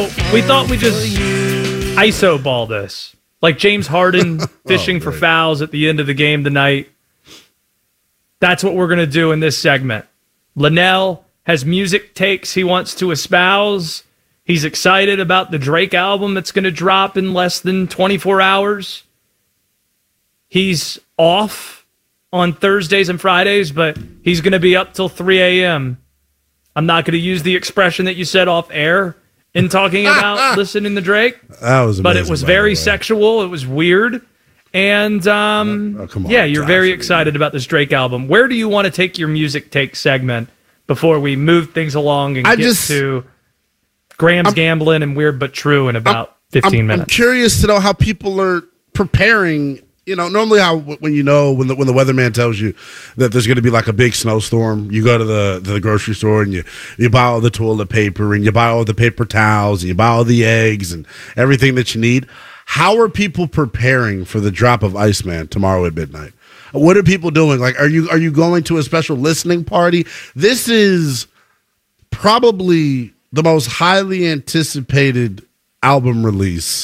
We thought we just ISO ball this. Like James Harden fishing for fouls at the end of the game tonight. That's what we're going to do in this segment. Linnell has music takes he wants to espouse. He's excited about the Drake album that's going to drop in less than 24 hours. He's off on Thursdays and Fridays, but he's going to be up till 3 a.m. I'm not going to use the expression that you said off air in talking about listening to Drake. That was amazing, but it was very sexual. It was weird. And you're very excited about this Drake album. Where do you want to take your music take segment before we move things along and get to Graham's gambling and Weird But True in about 15 minutes? I'm curious to know how people are preparing. You know, normally when the weatherman tells you that there's going to be like a big snowstorm, you go to the grocery store and you buy all the toilet paper and you buy all the paper towels and you buy all the eggs and everything that you need. How are people preparing for the drop of Iceman tomorrow at midnight? What are people doing? Like, are you going to a special listening party? This is probably the most highly anticipated album release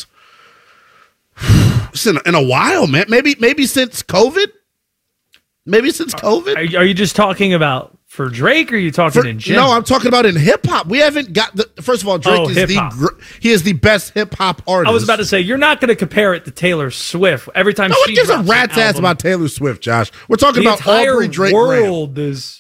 in a while, man. Maybe since COVID. Maybe since COVID. Are you just talking about for Drake, or are you talking in general? No, I'm talking about in hip hop. We haven't got the. First of all, Drake is the best hip hop artist. I was about to say you're not going to compare it to Taylor Swift. Every time no one gives a rat's ass about Taylor Swift, Josh. We're talking about Aubrey Drake. The entire world is.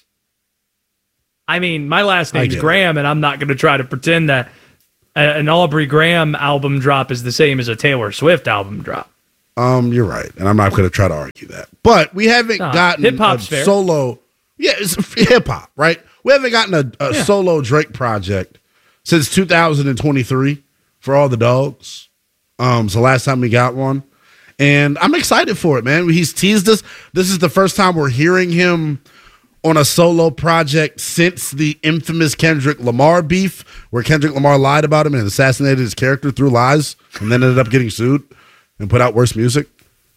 I mean, my last name's Graham, and I'm not going to try to pretend that an Aubrey Graham album drop is the same as a Taylor Swift album drop. You're right, and I'm not going to try to argue that. But we haven't gotten a solo. Yeah, it's hip hop, right? We haven't gotten a solo Drake project since 2023 for All the Dogs. It's the last time we got one, and I'm excited for it, man. He's teased us. This is the first time we're hearing him on a solo project since the infamous Kendrick Lamar beef, where Kendrick Lamar lied about him and assassinated his character through lies, and then ended up getting sued and put out worse music.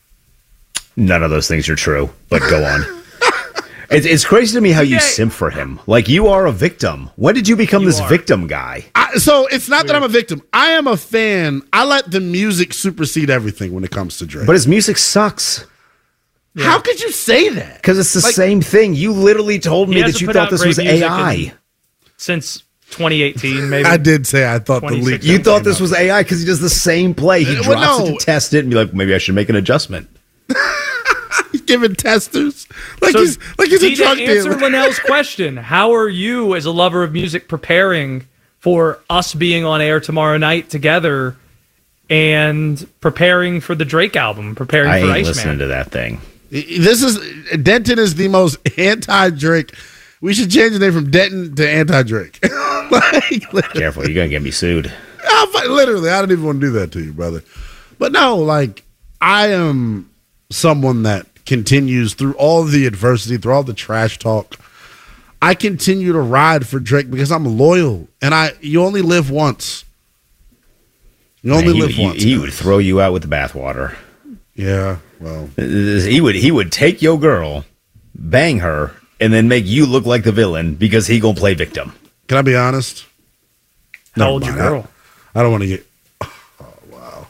None of those things are true, but go on. It's crazy to me how you simp for him. Like, you are a victim. When did you become this victim guy? So it's not that I'm a victim. I am a fan. I let the music supersede everything when it comes to Drake. But his music sucks. Yeah. How could you say that? Because it's the same thing. You literally told me that you thought this was AI. Since 2018, maybe. I did say I thought the leak. You thought this was AI because he does the same play. He drops it to test it and be like, maybe I should make an adjustment. He's giving testers he's a drug dealer. Answer Linnell's question. How are you, as a lover of music, preparing for us being on air tomorrow night together and preparing for the Drake album, preparing for Iceman? I ain't listening to that thing. Denton is the most anti-Drake. We should change the name from Denton to anti-Drake. Careful, you're gonna get me sued. Literally, I don't even want to do that to you, brother. But no, like, I am someone that continues through all the adversity, through all the trash talk. I continue to ride for Drake because I'm loyal, and you only live once. You only live once. He would throw you out with the bathwater. Yeah, well, he would take your girl, bang her, and then make you look like the villain because he gonna play victim. Can I be honest? How old's your girl? I don't want to get. Oh wow!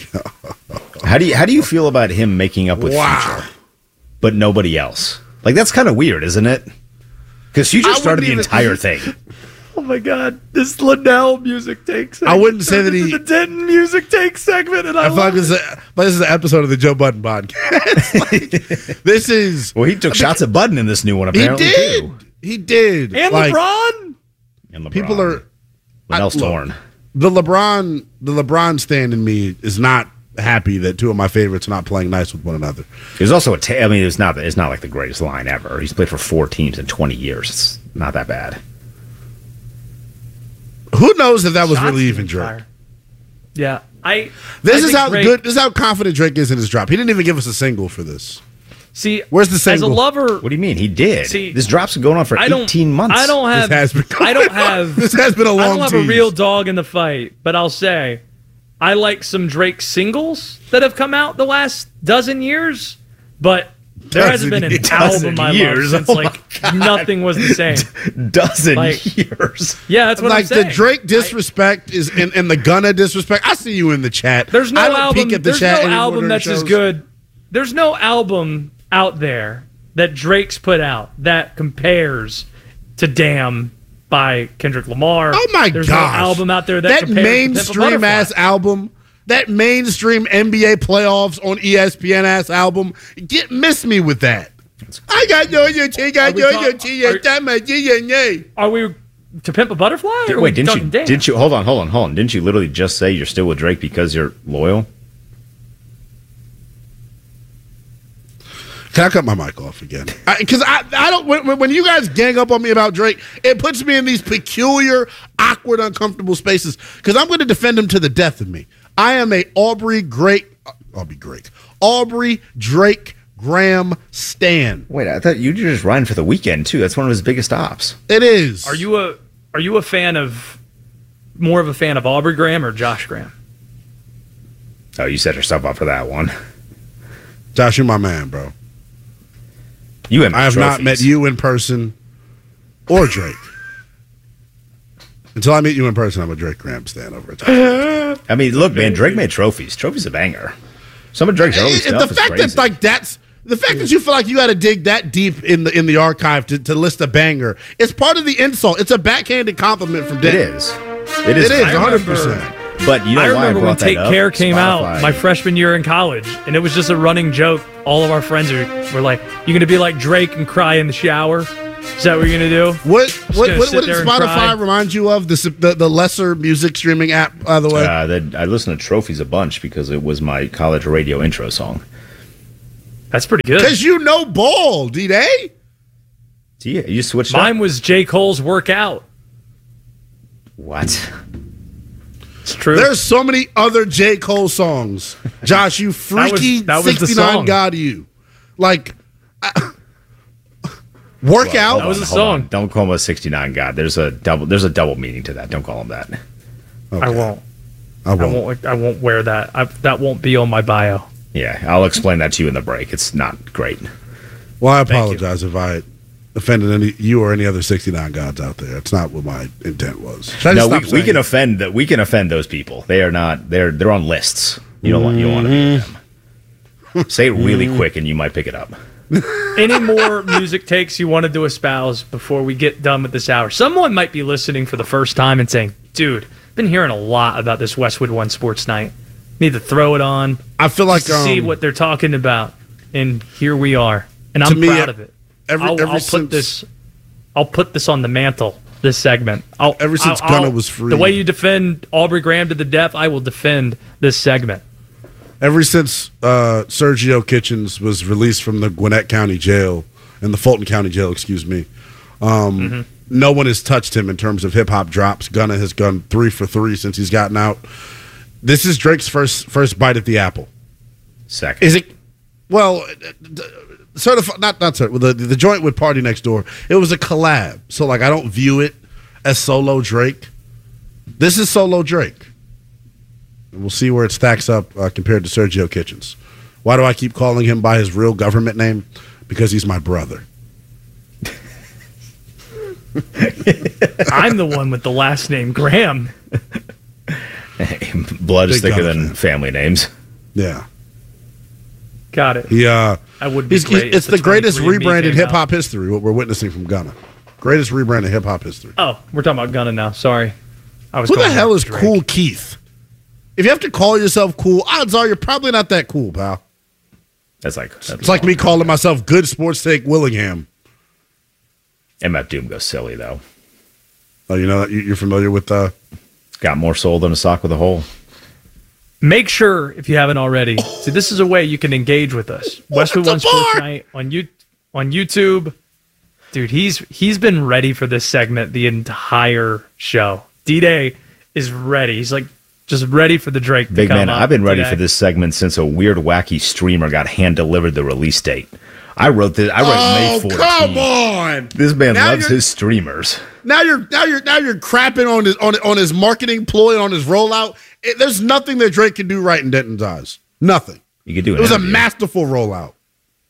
How do you feel about him making up with Future, but nobody else? Like, that's kind of weird, isn't it? Because Future started the entire thing. Oh my God! This Linnell music takes. I wouldn't say that the Denton music take segment, and I feel like this is an episode of the Joe Budden podcast. This is. Well, he took shots at Budden in this new one. Apparently, he did, and LeBron. And LeBron. People are. Linnell's torn. The LeBron stand in me is not happy that two of my favorites are not playing nice with one another. There's also it's not like the greatest line ever. He's played for 4 teams in 20 years. It's not that bad. Who knows if that was really even Drake? Yeah, This is how confident Drake is in his drop. He didn't even give us a single for this. See, where's the single? As a lover, what do you mean? He did. See, this drop's been going on for 18 months. I don't have. This has been a long. I don't have a real dog in the fight, but I'll say, I like some Drake singles that have come out the last dozen years. But There hasn't been an album I love since nothing was the same. Dozen years. Yeah, that's what I'm saying. The Drake disrespect is and the Gunna disrespect. I see you in the chat. There's no album. There's no album that's as good. There's no album out there that Drake's put out that compares to "Damn" by Kendrick Lamar. Oh my god! There's no album out there that compares mainstream ass album. That mainstream NBA playoffs on ESPN ass album. Miss me with that. I got yo. Are we To Pimp a Butterfly? Wait, didn't you? Hold on. Didn't you literally just say you're still with Drake because you're loyal? Can I cut my mic off again? Because I don't. When you guys gang up on me about Drake, it puts me in these peculiar, awkward, uncomfortable spaces. Because I'm going to defend him to the death of me. I am a Aubrey Drake Graham stan. Wait, I thought you were just riding for the weekend too. That's one of his biggest stops. It is. Are you a fan of more of a fan of Aubrey Graham or Josh Graham? Oh, you set yourself up for that one. Josh, you're my man, bro. I have not met you in person or Drake. Until I meet you in person, I'm a Drake Graham stan over time. I mean, look, man, Drake made trophies. Trophy's a banger. Some of Drake's early stuff is crazy. The fact that you feel like you got to dig that deep in the archive to list a banger, it's part of the insult. It's a backhanded compliment from Drake. It is. It is 100%. But you know I why remember when Take Care came Spotify. out my freshman year in college, and it was just a running joke. All of our friends were like, "You going to be like Drake and cry in the shower? Is that what you're going to do?" What did Spotify remind you of? The lesser music streaming app, by the way? I listened to Trophies a bunch because it was my college radio intro song. That's pretty good. Because you know ball, D-Day. Yeah, you switched Mine up? was J. Cole's Workout. What? It's true. There's so many other J. Cole songs. Josh, you freaky that was 69 God you. Like, Workout. That was a song. Don't call him a 69 God. There's a double meaning to that. Don't call him that. Okay. I won't wear that. That won't be on my bio. Yeah, I'll explain that to you in the break. It's not great. Well, I apologize if I offended you or any other 69 gods out there. It's not what my intent was. No, we can offend those people. They are not. They're on lists. You don't want to be them. Say it really quick, and you might pick it up. Any more music takes you wanted to espouse before we get done with this hour? Someone might be listening for the first time and saying, "Dude, I've been hearing a lot about this Westwood One Sports Night. Need to throw it on. I feel like see what they're talking about." And here we are, and I'm proud of it. I'll put this on the mantle. This segment. Ever since Gunna was free, the way you defend Aubrey Graham to the death, I will defend this segment. Ever since Sergio Kitchens was released from the Gwinnett County Jail and the Fulton County Jail, no one has touched him in terms of hip hop drops. Gunna has gone 3 for 3 since he's gotten out. This is Drake's first bite at the apple. Second, is it? Well, certified, not certified. The joint with Party Next Door. It was a collab, so I don't view it as solo Drake. This is solo Drake. And we'll see where it stacks up compared to Sergio Kitchens. Why do I keep calling him by his real government name? Because he's my brother. I'm the one with the last name Graham. Hey, blood is thicker than family names. Yeah. Got it. Yeah. I would be great. It's the greatest rebrand in hip hop history, what we're witnessing from Gunna. Greatest rebrand in hip hop history. Oh, we're talking about Gunna now. Sorry. Who the hell is Drake. Cool Keith? If you have to call yourself cool, odds are you're probably not that cool, pal. It's like me calling myself Good Sports Take Willingham. MF Doom goes silly, though. Oh, you know that? You're familiar with got more soul than a sock with a hole. Make sure, if you haven't already, see, this is a way you can engage with us. Westwood One Sports Night on YouTube. Dude, he's been ready for this segment the entire show. D-Day is ready. He's just ready for the Drake to Big come man, up. I've been ready for this segment since a weird, wacky streamer got hand-delivered the release date. I wrote this. I wrote May 14th. Come on! This man loves his streamers. Now you're crapping on his marketing ploy, on his rollout. There's nothing that Drake can do right in Denton's eyes. Nothing. You could do it. It was a masterful rollout.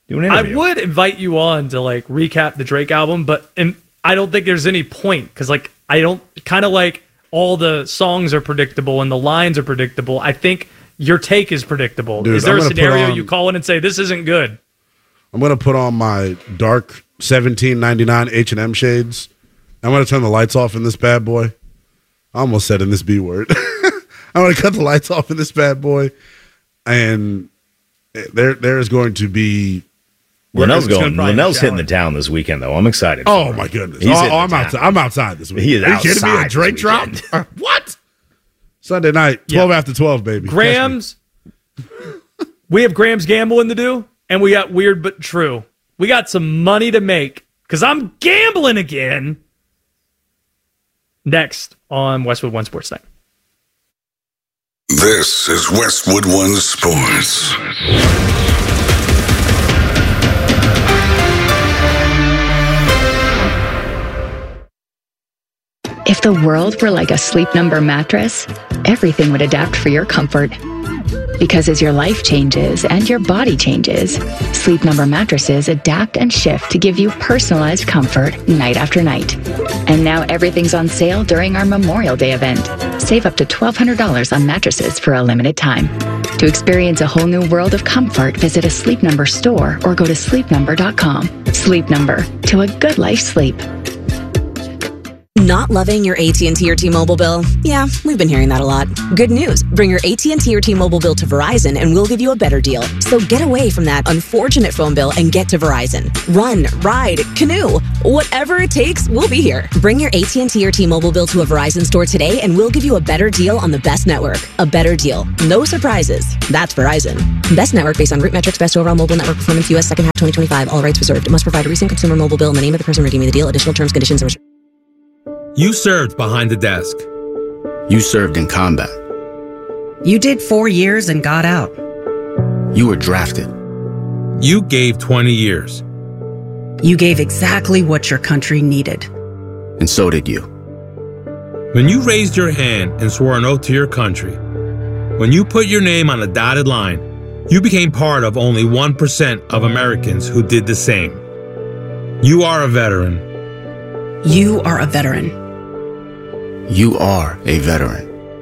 Do an interview. I would invite you on to like recap the Drake album, but I don't think there's any point because like I don't kind of like all the songs are predictable and the lines are predictable. I think your take is predictable. Dude, is there a scenario you call in and say this isn't good? I'm going to put on my dark $17.99 H&M shades. I'm going to turn the lights off in this bad boy. I almost said in this B word. I'm going to cut the lights off in this bad boy, and there is going to be. Linnell's hitting the town this weekend, though. I'm excited. Oh my goodness! I'm outside this weekend. He is Are you kidding me? A Drake drop? What? Sunday night, 12 after 12, baby. Grams. We have Grams gambling to do, and we got Weird But True. We got some money to make because I'm gambling again. Next on Westwood One Sports Night. This is Westwood One Sports. If the world were like a Sleep Number mattress, everything would adapt for your comfort. Because as your life changes and your body changes, Sleep Number mattresses adapt and shift to give you personalized comfort night after night. And now everything's on sale during our Memorial Day event. Save up to $1,200 on mattresses for a limited time. To experience a whole new world of comfort, visit a Sleep Number store or go to sleepnumber.com. Sleep Number, to a good life sleep. Not loving your AT&T or T-Mobile bill? Yeah, we've been hearing that a lot. Good news. Bring your AT&T or T-Mobile bill to Verizon and we'll give you a better deal. So get away from that unfortunate phone bill and get to Verizon. Run, ride, canoe. Whatever it takes, we'll be here. Bring your AT&T or T-Mobile bill to a Verizon store today and we'll give you a better deal on the best network. A better deal. No surprises. That's Verizon. Best network based on root metrics, best overall mobile network performance, U.S. second half 2025. All rights reserved. Must provide a recent consumer mobile bill and the name of the person redeeming the deal. Additional terms, conditions, and restrictions. You served behind the desk. You served in combat. You did 4 years and got out. You were drafted. You gave 20 years. You gave exactly what your country needed. And so did you. When you raised your hand and swore an oath to your country, when you put your name on a dotted line, you became part of only 1% of Americans who did the same. You are a veteran. You are a veteran. You are a veteran.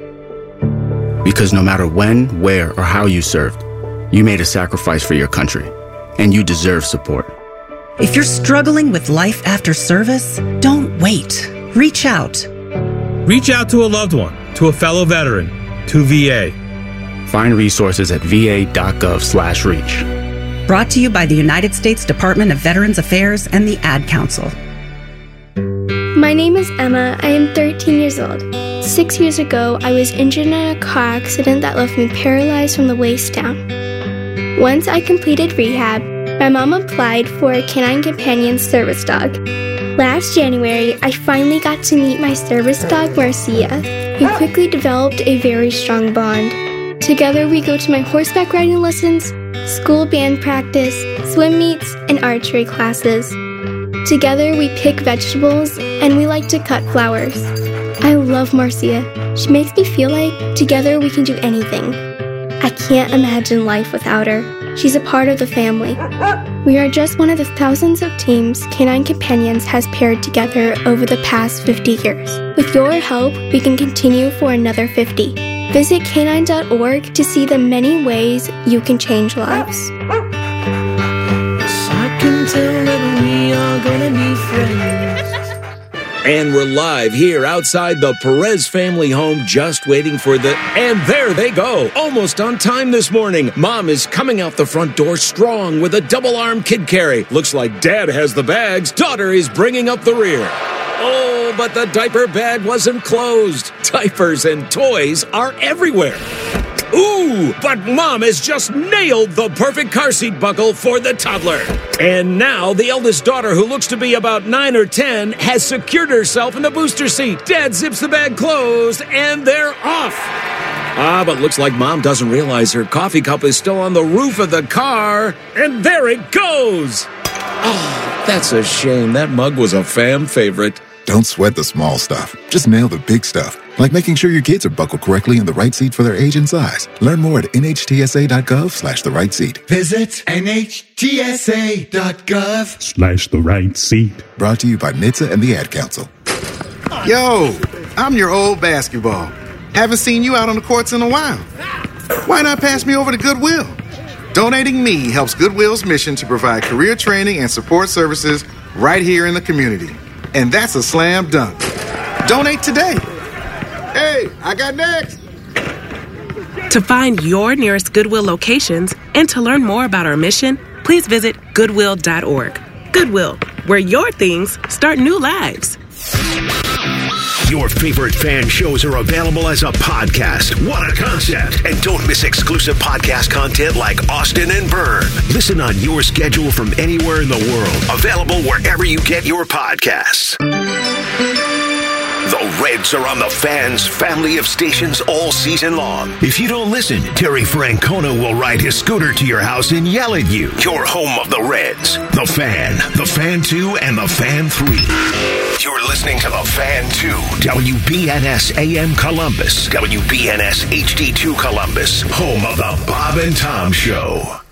Because no matter when, where, or how you served, you made a sacrifice for your country, and you deserve support. If you're struggling with life after service, don't wait. Reach out. Reach out to a loved one, to a fellow veteran, to VA. Find resources at va.gov/reach. Brought to you by the United States Department of Veterans Affairs and the Ad Council. My name is Emma. I am 13 years old. 6 years ago, I was injured in a car accident that left me paralyzed from the waist down. Once I completed rehab, my mom applied for a Canine Companion service dog. Last January, I finally got to meet my service dog, Marcia. We quickly developed a very strong bond. Together, we go to my horseback riding lessons, school band practice, swim meets, and archery classes. Together, we pick vegetables, and we like to cut flowers. I love Marcia. She makes me feel like together we can do anything. I can't imagine life without her. She's a part of the family. We are just one of the thousands of teams Canine Companions has paired together over the past 50 years. With your help, we can continue for another 50. Visit canine.org to see the many ways you can change lives. I can tell that we are gonna be friends. And we're live here outside the Perez family home, just waiting for and there they go, almost on time this morning. Mom is coming out the front door strong with a double-arm kid carry. Looks like Dad has the bags. Daughter is bringing up the rear. Oh, but the diaper bag wasn't closed. Diapers and toys are everywhere. Ooh, but Mom has just nailed the perfect car seat buckle for the toddler. And now the eldest daughter, who looks to be about 9 or 10, has secured herself in the booster seat. Dad zips the bag closed, and they're off. But looks like Mom doesn't realize her coffee cup is still on the roof of the car. And there it goes. Oh, that's a shame. That mug was a fam favorite. Don't sweat the small stuff. Just nail the big stuff. like making sure your kids are buckled correctly in the right seat for their age and size. Learn more at nhtsa.gov/the right seat. Visit nhtsa.gov/the right seat. Brought to you by NHTSA and the Ad Council. Yo, I'm your old basketball. Haven't seen you out on the courts in a while. Why not pass me over to Goodwill? Donating me helps Goodwill's mission to provide career training and support services right here in the community. And that's a slam dunk. Donate today. Hey, I got next. To find your nearest Goodwill locations and to learn more about our mission, please visit Goodwill.org. Goodwill, where your things start new lives. Your favorite fan shows are available as a podcast. What a concept. And don't miss exclusive podcast content like Austin and Byrne. Listen on your schedule from anywhere in the world. Available wherever you get your podcasts. The Reds are on the Fan's family of stations all season long. If you don't listen, Terry Francona will ride his scooter to your house and yell at you. You're home of the Reds. The Fan, The Fan 2, and The Fan 3. You're listening to The Fan 2, WBNS AM Columbus, WBNS HD2 Columbus, home of the Bob and Tom Show.